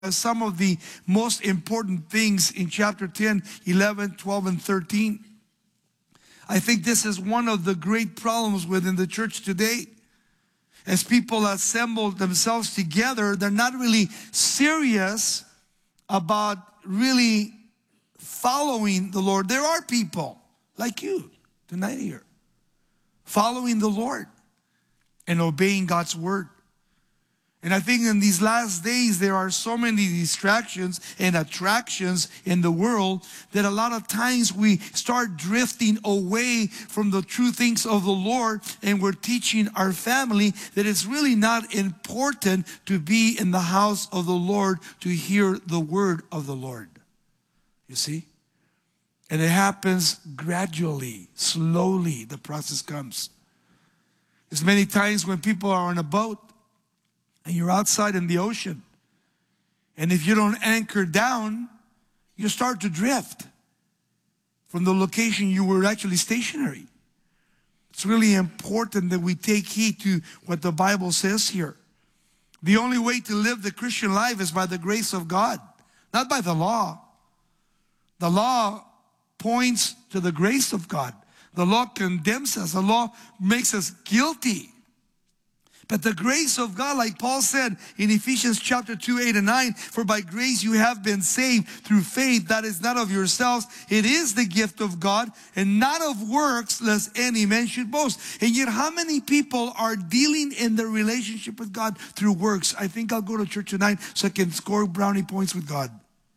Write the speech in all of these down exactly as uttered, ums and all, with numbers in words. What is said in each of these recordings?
some of the most important things in chapter ten, eleven, twelve, and thirteen. I think this is one of the great problems within the church today. As people assemble themselves together, they're not really serious about really following the Lord. There are people like you tonight here, following the Lord and obeying God's word. And I think in these last days, there are so many distractions and attractions in the world that a lot of times we start drifting away from the true things of the Lord, and we're teaching our family that it's really not important to be in the house of the Lord to hear the word of the Lord. You see? And it happens gradually, slowly, the process comes. There's many times when people are on a boat, and you're outside in the ocean. And if you don't anchor down, you start to drift from the location you were actually stationary. It's really important that we take heed to what the Bible says here. The only way to live the Christian life is by the grace of God, not by the law. The law points to the grace of God. The law condemns us. The law makes us guilty. But the grace of God, like Paul said in Ephesians chapter two, eight and nine, for by grace you have been saved through faith, that is not of yourselves. It is the gift of God, and not of works, lest any man should boast. And yet how many people are dealing in their relationship with God through works? I think I'll go to church tonight so I can score brownie points with God.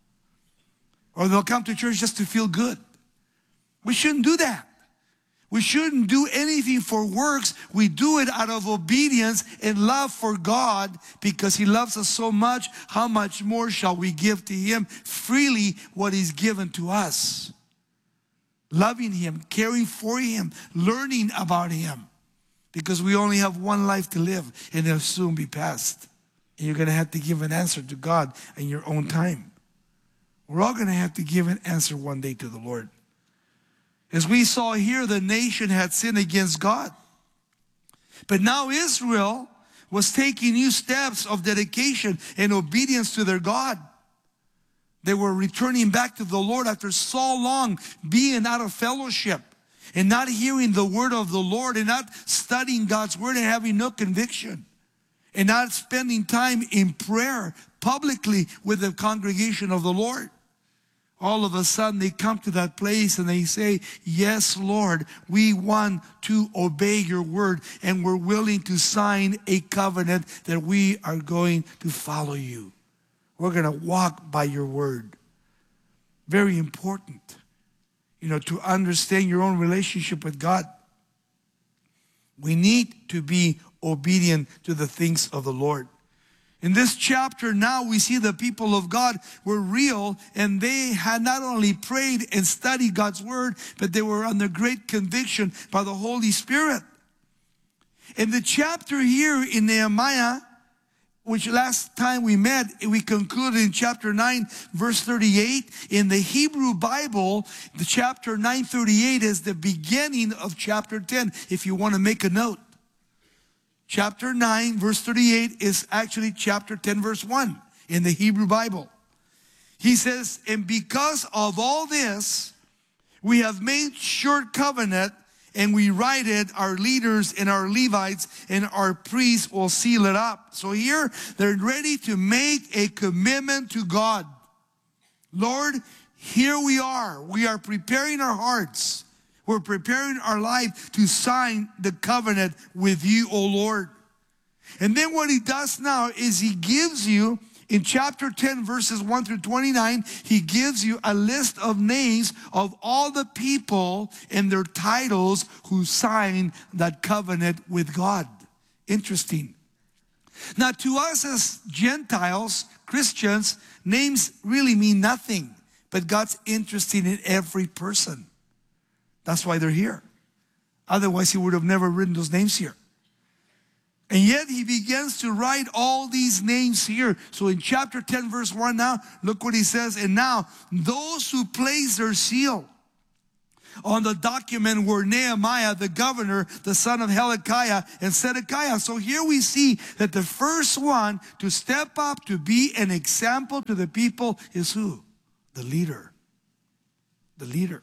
Or they'll come to church just to feel good. We shouldn't do that. We shouldn't do anything for works. We do it out of obedience and love for God, because He loves us so much. How much more shall we give to Him freely what is given to us? Loving Him, caring for Him, learning about Him. Because we only have one life to live, and it'll soon be past. And you're going to have to give an answer to God in your own time. We're all going to have to give an answer one day to the Lord. As we saw here, the nation had sinned against God. But now Israel was taking new steps of dedication and obedience to their God. They were returning back to the Lord after so long being out of fellowship and not hearing the word of the Lord and not studying God's word and having no conviction and not spending time in prayer publicly with the congregation of the Lord. All of a sudden they come to that place and they say, yes, Lord, we want to obey your word, and we're willing to sign a covenant that we are going to follow you. We're going to walk by your word. Very important, you know, to understand your own relationship with God. We need to be obedient to the things of the Lord. In this chapter now we see the people of God were real, and they had not only prayed and studied God's word, but they were under great conviction by the Holy Spirit. In the chapter here in Nehemiah, which last time we met, we concluded in chapter nine, verse thirty-eight. In the Hebrew Bible, the chapter nine thirty-eight is the beginning of chapter ten, if you want to make a note. Chapter nine, verse thirty-eight is actually chapter ten, verse one in the Hebrew Bible. He says, and because of all this, we have made sure covenant, and we write it, our leaders and our Levites and our priests will seal it up. So here, they're ready to make a commitment to God. Lord, here we are. We are preparing our hearts. We're preparing our life to sign the covenant with you, O Lord. And then what he does now is he gives you, in chapter ten, verses one through twenty-nine, he gives you a list of names of all the people and their titles who signed that covenant with God. Interesting. Now, to us as Gentiles, Christians, names really mean nothing, but God's interested in every person. That's why they're here. Otherwise, he would have never written those names here. And yet, he begins to write all these names here. So in chapter ten, verse one now, look what he says. And now, those who place their seal On the document were Nehemiah, the governor, the son of Hilkiah, and Zedekiah. So here we see that the first one to step up to be an example to the people is who? The leader. The leader.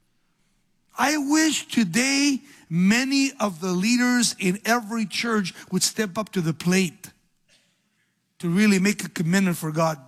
I wish today many of the leaders in every church would step up to the plate to really make a commitment for God.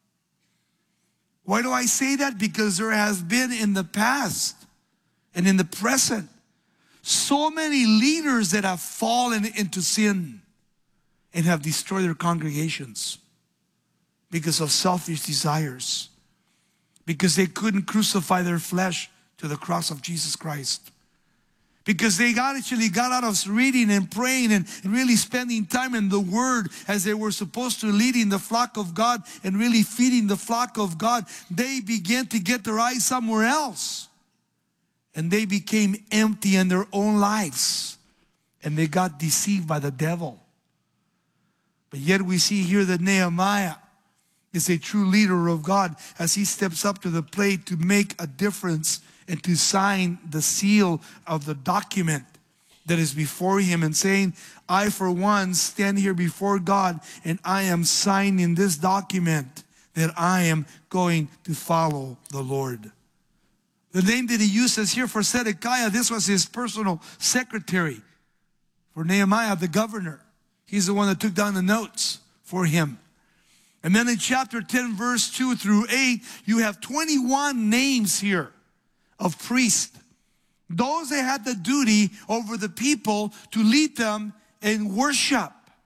Why do I say that? Because there has been in the past and in the present so many leaders that have fallen into sin and have destroyed their congregations because of selfish desires, because they couldn't crucify their flesh to the cross of Jesus Christ, because they got actually got out of reading and praying and really spending time in the Word as they were supposed to, leading the flock of God and really feeding the flock of God. They began to get their eyes somewhere else, and they became empty in their own lives, and they got deceived by the devil. But yet we see here that Nehemiah is a true leader of God as he steps up to the plate to make a difference and to sign the seal of the document that is before him, and saying, I for one stand here before God and I am signing this document that I am going to follow the Lord. The name that he uses here for Zedekiah, this was his personal secretary. For Nehemiah, the governor, he's the one that took down the notes for him. And then in chapter ten, verse two through eight, you have twenty-one names here of priests. Those that had the duty over the people to lead them in worship,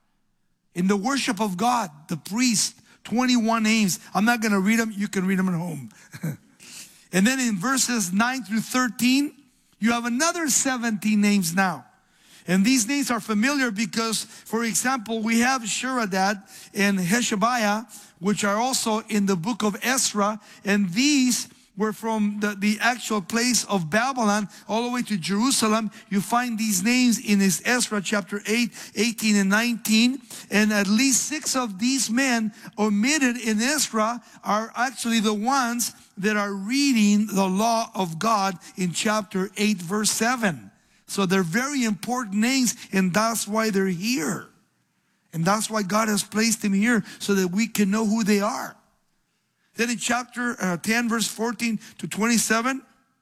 in the worship of God, the priest, twenty-one names. I'm not going to read them. You can read them at home. And then in verses nine through thirteen, you have another seventeen names now. And these names are familiar because, for example, we have Sheradad and Heshabiah, which are also in the book of Ezra. And these were from the, the actual place of Babylon all the way to Jerusalem. You find these names in this Ezra chapter eight, eighteen and nineteen. And at least six of these men omitted in Ezra are actually the ones that are reading the law of God in chapter eight, verse seven. So they're very important names, and that's why they're here. And that's why God has placed them here, so that we can know who they are. Then in chapter uh, ten, verse fourteen to twenty-seven,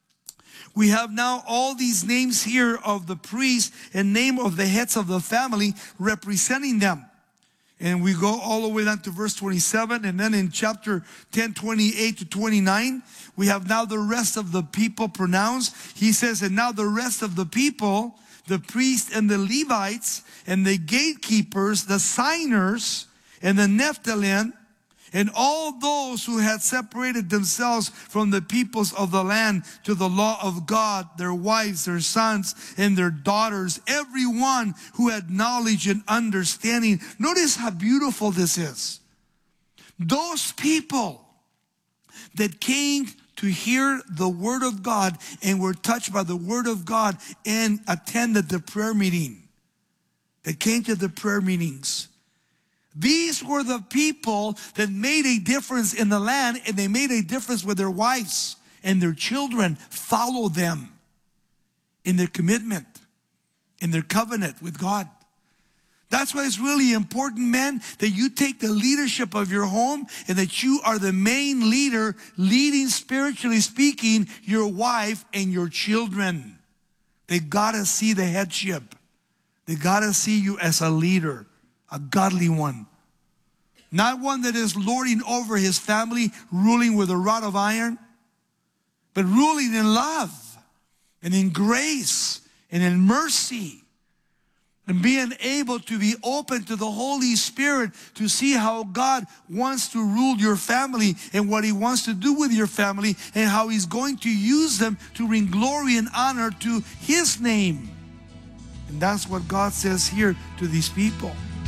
we have now all these names here of the priests and name of the heads of the family representing them. And we go all the way down to verse twenty-seven. And then in chapter ten, twenty-eight to twenty-nine, we have now the rest of the people pronounced. He says, and now the rest of the people, the priests and the Levites and the gatekeepers, the signers and the Nephilim, and all those who had separated themselves from the peoples of the land to the law of God, their wives, their sons, and their daughters, everyone who had knowledge and understanding. Notice how beautiful this is. Those people that came to hear the word of God and were touched by the word of God and attended the prayer meeting, that came to the prayer meetings. These were the people that made a difference in the land, and they made a difference with their wives, and their children follow them in their commitment, in their covenant with God. That's why it's really important, men, that you take the leadership of your home and that you are the main leader, leading, spiritually speaking, your wife and your children. They gotta see the headship. They gotta see you as a leader, a godly one. Not one that is lording over his family, ruling with a rod of iron, but ruling in love and in grace and in mercy. And being able to be open to the Holy Spirit to see how God wants to rule your family and what he wants to do with your family and how he's going to use them to bring glory and honor to his name. And that's what God says here to these people.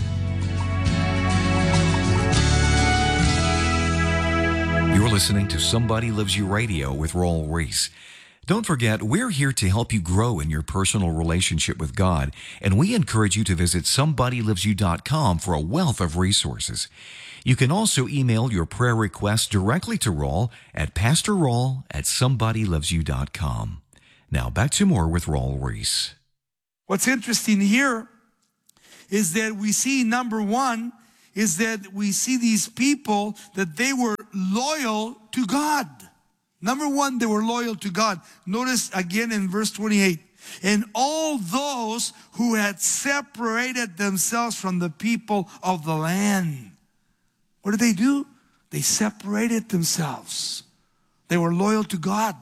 You're listening to Somebody Loves You Radio with Raul Ries. Don't forget, we're here to help you grow in your personal relationship with God, and we encourage you to visit somebody loves you dot com for a wealth of resources. You can also email your prayer requests directly to Raul at pastor raul at somebody loves you dot com. Now back to more with Raul Reese. What's interesting here is that we see, number one, is that we see these people that they were loyal to God. Number one, they were loyal to God. Notice again in verse twenty-eight. And all those who had separated themselves from the people of the land. What did they do? They separated themselves. They were loyal to God.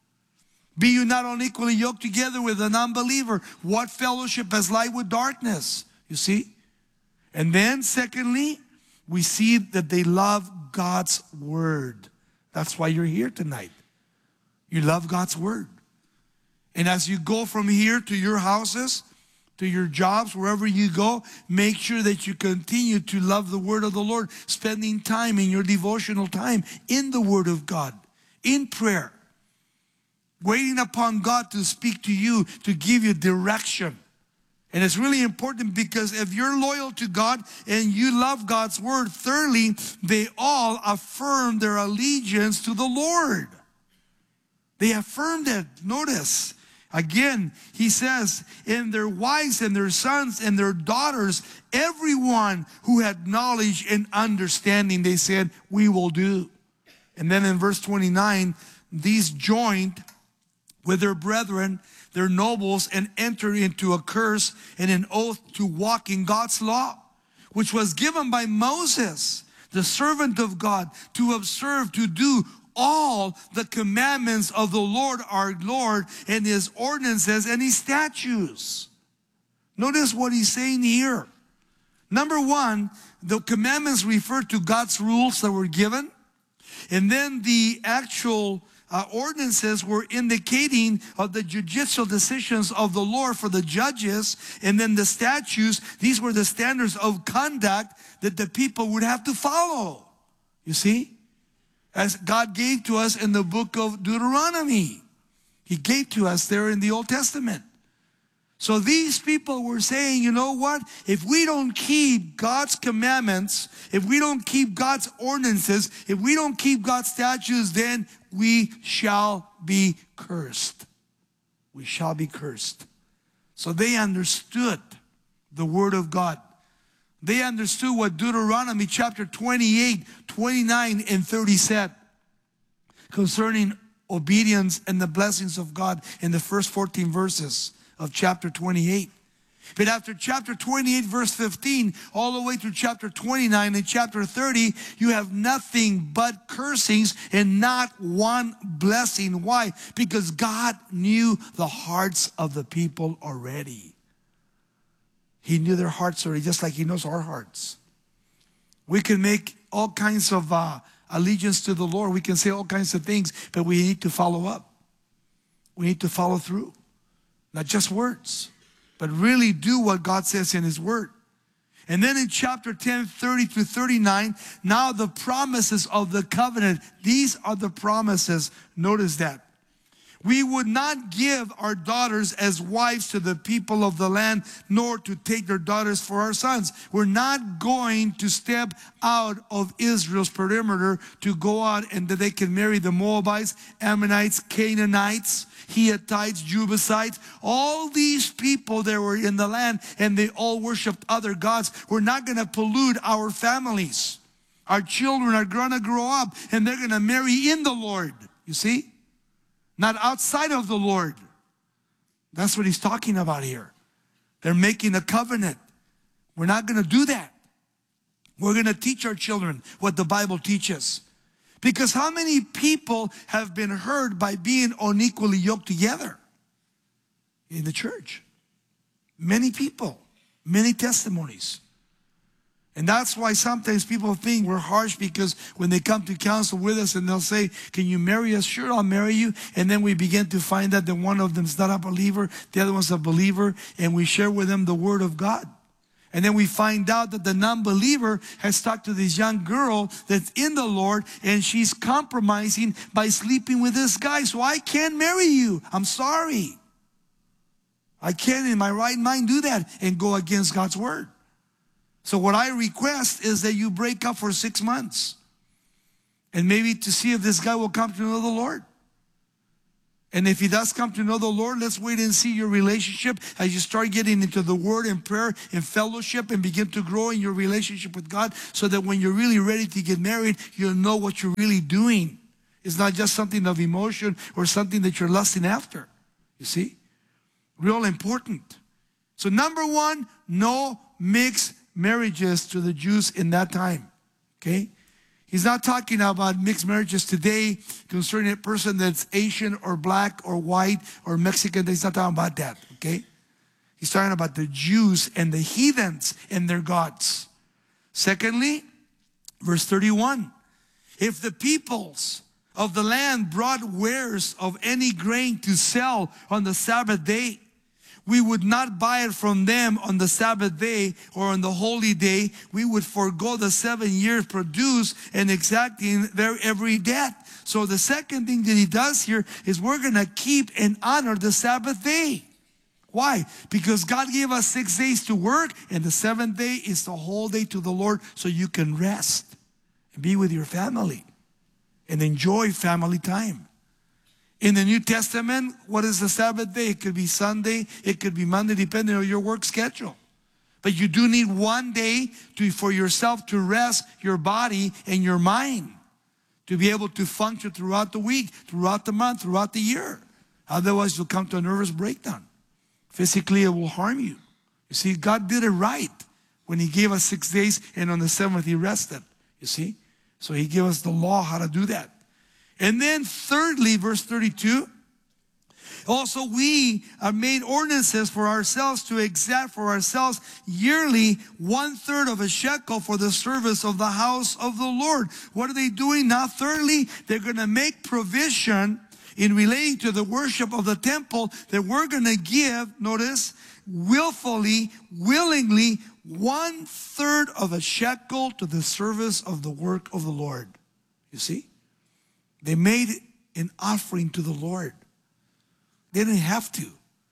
Be you not unequally yoked together with an unbeliever. What fellowship has light with darkness? You see? And then secondly, we see that they love God's word. That's why you're here tonight. You love God's word. And as you go from here to your houses, to your jobs, wherever you go, make sure that you continue to love the word of the Lord, spending time in your devotional time in the word of God, in prayer, waiting upon God to speak to you, to give you direction. And it's really important because if you're loyal to God and you love God's word, thirdly, they all affirm their allegiance to the Lord. They affirmed it. Notice, again, he says, in their wives and their sons and their daughters, everyone who had knowledge and understanding, they said, we will do. And then in verse twenty-nine, these joined with their brethren, their nobles, and entered into a curse and an oath to walk in God's law, which was given by Moses, the servant of God, to observe, to do all the commandments of the Lord our Lord and his ordinances and his statutes. Notice what he's saying here. Number one, the commandments refer to God's rules that were given. And then the actual uh, ordinances were indicating of the judicial decisions of the Lord for the judges. And then the statutes, these were the standards of conduct that the people would have to follow. You see? As God gave to us in the book of Deuteronomy. He gave to us there in the Old Testament. So these people were saying, you know what? If we don't keep God's commandments, if we don't keep God's ordinances, if we don't keep God's statutes, then we shall be cursed. We shall be cursed. So they understood the word of God. They understood what Deuteronomy chapter twenty-eight, twenty-nine, and thirty said concerning obedience and the blessings of God in the first fourteen verses of chapter twenty-eight. But after chapter twenty-eight, verse fifteen, all the way through chapter twenty-nine and chapter thirty, you have nothing but cursings and not one blessing. Why? Because God knew the hearts of the people already. He knew their hearts already, just like he knows our hearts. We can make all kinds of uh, allegiance to the Lord. We can say all kinds of things, but we need to follow up. We need to follow through. Not just words, but really do what God says in his word. And then in chapter ten, thirty through thirty-nine, now the promises of the covenant. These are the promises. Notice that. We would not give our daughters as wives to the people of the land, nor to take their daughters for our sons. We're not going to step out of Israel's perimeter to go out and that they can marry the Moabites, Ammonites, Canaanites, Hittites, Jebusites. All these people that were in the land and they all worshiped other gods. We're not going to pollute our families. Our children are going to grow up and they're going to marry in the Lord. You see? Not outside of the Lord. That's what he's talking about here. They're making a covenant. We're not going to do that. We're going to teach our children what the Bible teaches. Because how many people have been hurt by being unequally yoked together in the church? Many people, many testimonies. And that's why sometimes people think we're harsh, because when they come to counsel with us and they'll say, can you marry us? Sure, I'll marry you. And then we begin to find out that one of them is not a believer, the other one's a believer, and we share with them the word of God. And then we find out that the non-believer has talked to this young girl that's in the Lord, and she's compromising by sleeping with this guy. So I can't marry you. I'm sorry. I can't in my right mind do that and go against God's word. So what I request is that you break up for six months and maybe to see if this guy will come to know the Lord. And if he does come to know the Lord, let's wait and see your relationship as you start getting into the Word and prayer and fellowship and begin to grow in your relationship with God, so that when you're really ready to get married, you'll know what you're really doing. It's not just something of emotion or something that you're lusting after. You see? Real important. So number one, no mixed marriages to the Jews in that time. Okay? He's not talking about mixed marriages today concerning a person that's Asian or black or white or Mexican. He's not talking about that, okay? He's talking about the Jews and the heathens and their gods. Secondly, verse thirty-one, if the peoples of the land brought wares of any grain to sell on the Sabbath day, we would not buy it from them on the Sabbath day or on the holy day. We would forego the seven years produce and exacting their every debt. So the second thing that he does here is we're going to keep and honor the Sabbath day. Why? Because God gave us six days to work, and the seventh day is the whole day to the Lord, so you can rest and be with your family and enjoy family time. In the New Testament, what is the Sabbath day? It could be Sunday, it could be Monday, depending on your work schedule. But you do need one day to, for yourself to rest your body and your mind, to be able to function throughout the week, throughout the month, throughout the year. Otherwise, you'll come to a nervous breakdown. Physically, it will harm you. You see, God did it right when he gave us six days, and on the seventh, he rested. You see? So he gave us the law how to do that. And then thirdly, verse thirty-two, also we are made ordinances for ourselves to exact for ourselves yearly one third of a shekel for the service of the house of the Lord. What are they doing now? Thirdly, they're going to make provision in relating to the worship of the temple that we're going to give, notice, willfully, willingly, one third of a shekel to the service of the work of the Lord. You see? They made an offering to the Lord. They didn't have to,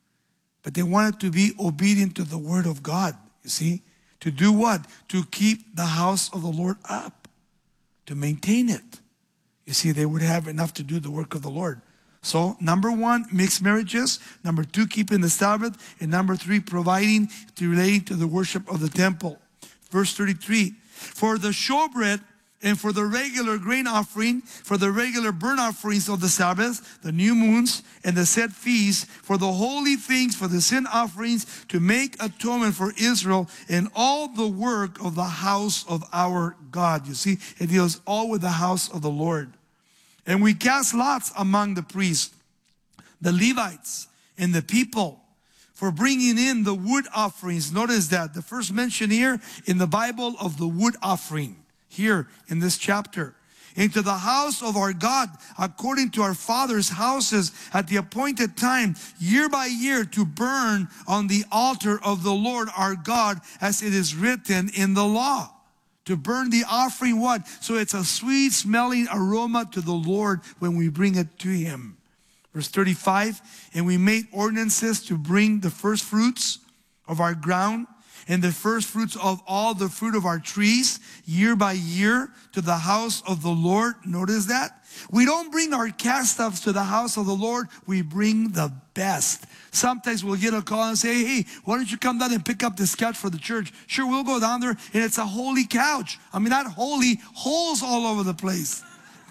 but they wanted to be obedient to the word of God, you see? To do what? To keep the house of the Lord up, to maintain it. You see, they would have enough to do the work of the Lord. So, number one, mixed marriages. Number two, keeping the Sabbath. And number three, providing to relate to the worship of the temple. Verse thirty-three, for the showbread and for the regular grain offering, for the regular burnt offerings of the Sabbath, the new moons, and the set feasts, for the holy things, for the sin offerings, to make atonement for Israel, and all the work of the house of our God. You see, it deals all with the house of the Lord. And we cast lots among the priests, the Levites, and the people, for bringing in the wood offerings. Notice that the first mention here in the Bible of the wood offering, here in this chapter, into the house of our God, according to our fathers' houses, at the appointed time, year by year, to burn on the altar of the Lord our God, as it is written in the law. To burn the offering, what? So it's a sweet smelling aroma to the Lord when we bring it to him. Verse thirty-five, and we made ordinances to bring the first fruits of our ground and the first fruits of all the fruit of our trees year by year to the house of the Lord. Notice that. We don't bring our cast-offs to the house of the Lord. We bring the best. Sometimes we'll get a call and say, hey, why don't you come down and pick up this couch for the church? Sure, we'll go down there, and it's a holy couch. I mean, not holy, holes all over the place.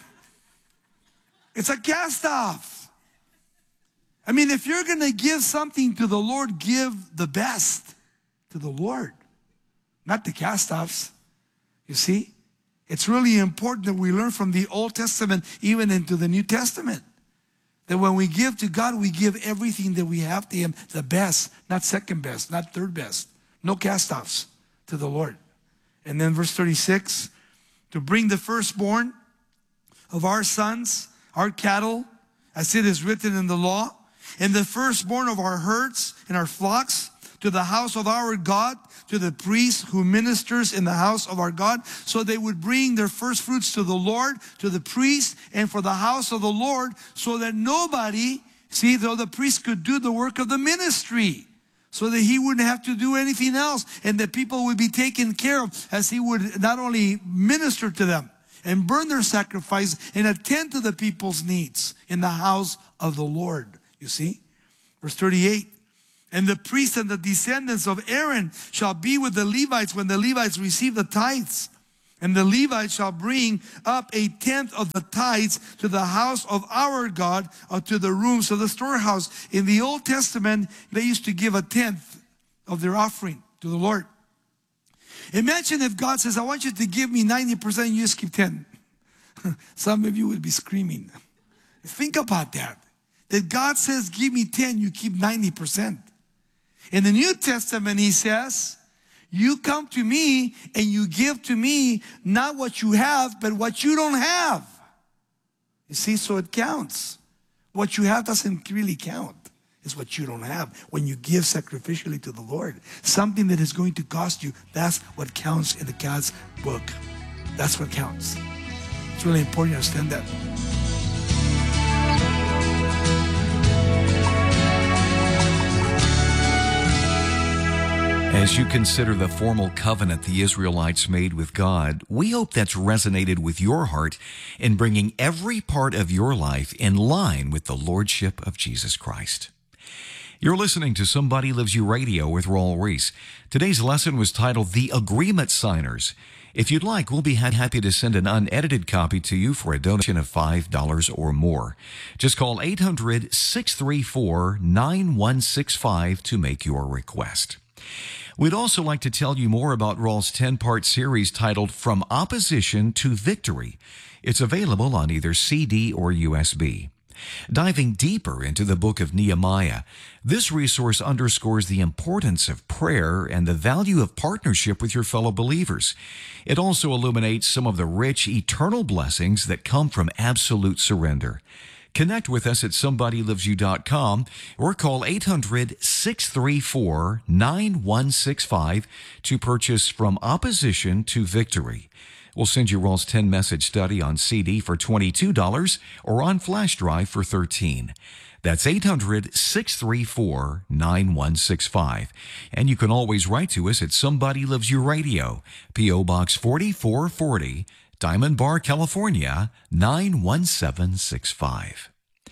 It's a cast-off. I mean, if you're going to give something to the Lord, give the best to the Lord, not the cast-offs. You see, it's really important that we learn from the Old Testament even into the New Testament, that when we give to God, we give everything that we have to him, the best, not second best, not third best. No cast-offs to the Lord. And then verse thirty-six, to bring the firstborn of our sons, our cattle, as it is written in the law, and the firstborn of our herds and our flocks, to the house of our God, to the priest who ministers in the house of our God. So they would bring their first fruits to the Lord, to the priest, and for the house of the Lord, so that nobody, see, though the priest could do the work of the ministry, so that he wouldn't have to do anything else, and that people would be taken care of as he would not only minister to them and burn their sacrifice and attend to the people's needs in the house of the Lord. You see? Verse thirty-eight. And the priests and the descendants of Aaron shall be with the Levites when the Levites receive the tithes. And the Levites shall bring up a tenth of the tithes to the house of our God, or to the rooms of the storehouse. In the Old Testament, they used to give a tenth of their offering to the Lord. Imagine if God says, I want you to give me ninety percent and you just keep ten. Some of you would be screaming. Think about that. That God says, give me ten, you keep ninety percent. In the New Testament, he says, you come to me and you give to me not what you have, but what you don't have. You see, so it counts. What you have doesn't really count. It's what you don't have. When you give sacrificially to the Lord, something that is going to cost you, that's what counts in the God's book. That's what counts. It's really important to understand that. As you consider the formal covenant the Israelites made with God, we hope that's resonated with your heart in bringing every part of your life in line with the Lordship of Jesus Christ. You're listening to Somebody Loves You Radio with Raul Ries. Today's lesson was titled The Agreement Signers. If you'd like, we'll be happy to send an unedited copy to you for a donation of five dollars or more. Just call eight hundred, six three four, nine one six five to make your request. We'd also like to tell you more about Raul's ten-part series titled From Opposition to Victory. It's available on either C D or U S B. Diving deeper into the book of Nehemiah, this resource underscores the importance of prayer and the value of partnership with your fellow believers. It also illuminates some of the rich, eternal blessings that come from absolute surrender. Connect with us at somebody loves you dot com or call eight hundred, six three four, nine one six five to purchase From Opposition to Victory. We'll send you Raul's ten-message study on C D for twenty-two dollars or on flash drive for thirteen dollars. That's eight hundred, six three four, nine one six five. And you can always write to us at Somebody Loves You Radio, P O Box forty-four forty, Diamond Bar, California, nine one seven six five.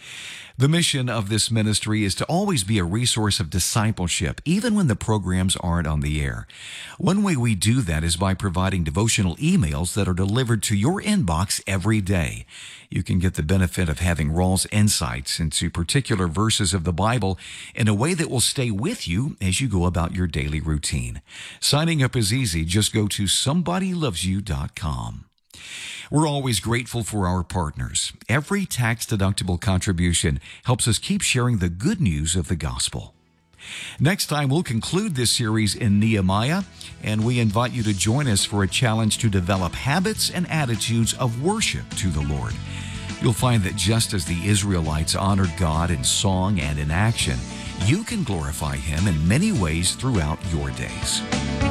The mission of this ministry is to always be a resource of discipleship, even when the programs aren't on the air. One way we do that is by providing devotional emails that are delivered to your inbox every day. You can get the benefit of having Raul's insights into particular verses of the Bible in a way that will stay with you as you go about your daily routine. Signing up is easy. Just go to somebody loves you dot com. We're always grateful for our partners. Every tax-deductible contribution helps us keep sharing the good news of the gospel. Next time, we'll conclude this series in Nehemiah, and we invite you to join us for a challenge to develop habits and attitudes of worship to the Lord. You'll find that just as the Israelites honored God in song and in action, you can glorify Him in many ways throughout your days.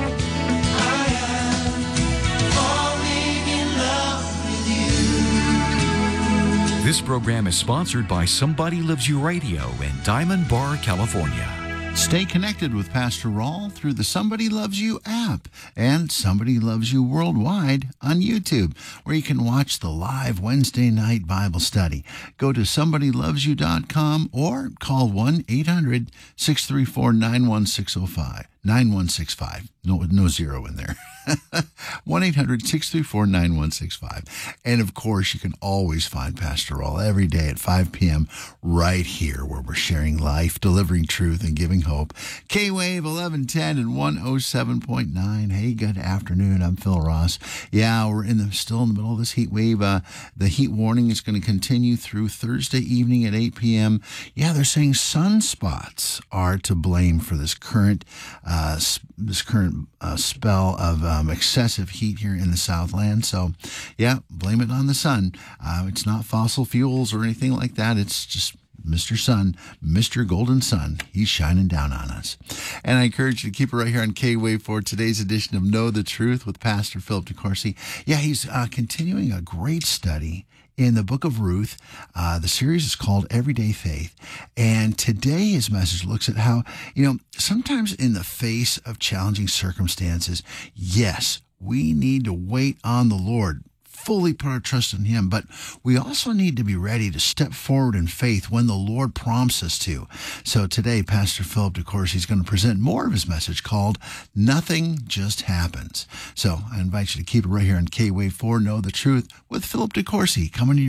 This program is sponsored by Somebody Loves You Radio in Diamond Bar, California. Stay connected with Pastor Raul through the Somebody Loves You app and Somebody Loves You Worldwide on YouTube, where you can watch the live Wednesday night Bible study. Go to somebody loves you dot com or call one eight hundred, six three four, nine one six zero five. nine one six five. No, no zero in there. one eight hundred, six three four, nine one six five. And of course, you can always find Pastor Raul every day at five p.m. right here, where we're sharing life, delivering truth, and giving hope. K-Wave eleven ten and one oh seven point nine. Hey, good afternoon. I'm Phil Ross. Yeah, we're in the still in the middle of this heat wave. Uh, the heat warning is going to continue through Thursday evening at eight p.m. Yeah, they're saying sunspots are to blame for this current uh, this current uh, spell of um, excessive heat here in the Southland. So, yeah, blame it on the sun. Uh, it's not fossil fuels or anything like that. It's just Mister Sun, Mister Golden Sun. He's shining down on us. And I encourage you to keep it right here on K-Wave for today's edition of Know the Truth with Pastor Philip DeCourcy. Yeah, he's uh, continuing a great study in the book of Ruth. Uh, the series is called Everyday Faith. And today his message looks at how, you know, sometimes in the face of challenging circumstances, yes, we need to wait on the Lord. fully put our trust in him. But we also need to be ready to step forward in faith when the Lord prompts us to. So today, Pastor Philip DeCourcy is going to present more of his message called Nothing Just Happens. So I invite you to keep it right here on K-Wave four, Know the Truth with Philip DeCourcy, coming to you